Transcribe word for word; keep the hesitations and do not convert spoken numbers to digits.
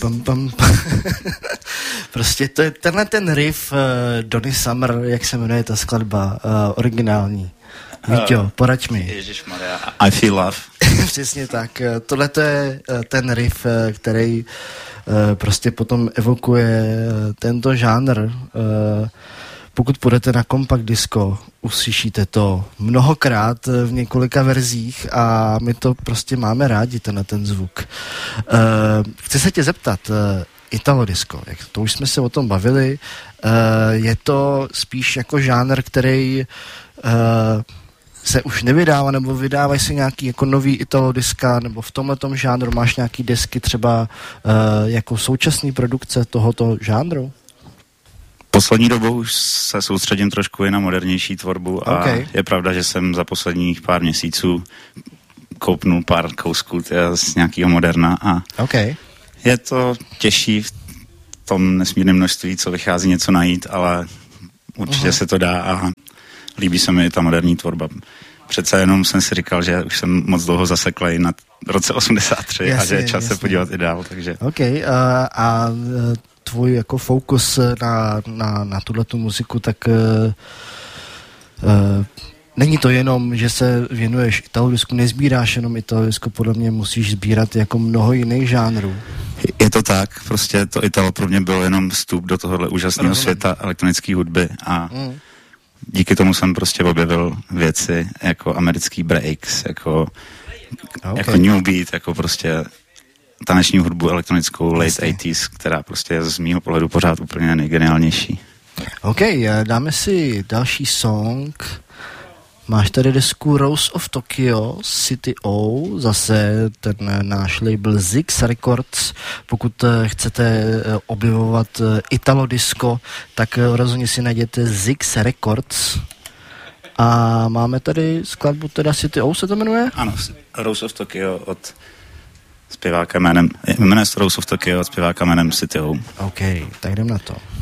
pam, pam, pam. Prostě to je tenhle ten riff uh, Donny Summer, jak se jmenuje ta skladba, uh, originální. Víťo, uh, poraď mi. Ježišmarja, I Feel Love. Přesně tak. Tohle to je uh, ten riff, uh, který uh, prostě potom evokuje uh, tento žánr. Uh, Pokud půjdete na Compact Disco, uslyšíte to mnohokrát v několika verzích a my to prostě máme rádi, tenhle ten zvuk. Uh, chci se tě zeptat, uh, Italo disco, jak to už jsme se o tom bavili, uh, je to spíš jako žánr, který uh, se už nevydává, nebo vydávají se nějaký jako nový Italo diska, nebo v tomhletom žánru máš nějaký desky třeba uh, jako současný produkce tohoto žánru? Poslední dobou už se soustředím trošku i na modernější tvorbu a okay. Je pravda, že jsem za posledních pár měsíců koupnul pár kousků z nějakého moderna a okay. Je to těžší v tom nesmírném množství, co vychází, něco najít, ale určitě uh-huh. se to dá a líbí se mi i ta moderní tvorba. Přece jenom jsem si říkal, že už jsem moc dlouho zaseklej na roce osmdesát tři jasně, a že je čas jasně. se podívat i dál, takže... OK, uh, a uh, tvůj jako fokus na, na, na tuhletu muziku, tak uh, uh, není to jenom, že se věnuješ italodisku, nezbíráš jenom italodisku, podle mě musíš sbírat jako mnoho jiných žánrů. Je to tak, prostě to Italo pro mě bylo jenom vstup do tohohle úžasného světa elektronické hudby a mm. díky tomu jsem prostě objevil věci jako americký breaks, jako, okay. jako new beat, jako prostě taneční hudbu elektronickou late osmdesátých, která prostě je z mýho pohledu pořád úplně nejgeniálnější. OK, dáme si další song. Máš tady desku Rose of Tokyo, City O, zase ten náš label Zix Records. Pokud chcete objevovat Italo disco, tak rozhodně si najděte Zix Records. A máme tady skladbu teda City O, se to jmenuje? Ano, Rose of Tokyo od zpěváka jménem, jmenuje se Rose of Tokyo od zpěváka jménem City O. OK, tak jdem na to.